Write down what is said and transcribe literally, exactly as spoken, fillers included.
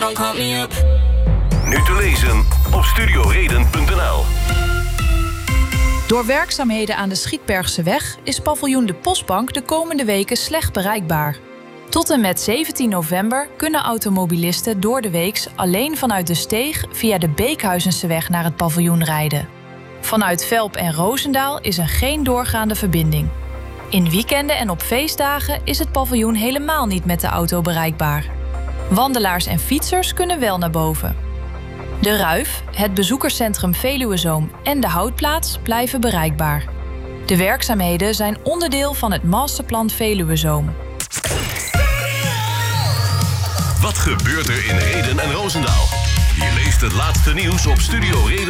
Don't call me up. Nu te lezen op studioreden punt n l. Door werkzaamheden aan de Schietbergseweg is paviljoen De Postbank de komende weken slecht bereikbaar. Tot en met zeventien november kunnen automobilisten door de weeks alleen vanuit de Steeg via de Beekhuizenseweg naar het paviljoen rijden. Vanuit Velp en Roosendaal is er geen doorgaande verbinding. In weekenden en op feestdagen is het paviljoen helemaal niet met de auto bereikbaar. Wandelaars en fietsers kunnen wel naar boven. De Ruif, het bezoekerscentrum Veluwezoom en de Houtplaats blijven bereikbaar. De werkzaamheden zijn onderdeel van het Masterplan Veluwezoom. Wat gebeurt er in Rheden en Roosendaal? Je leest het laatste nieuws op studio reden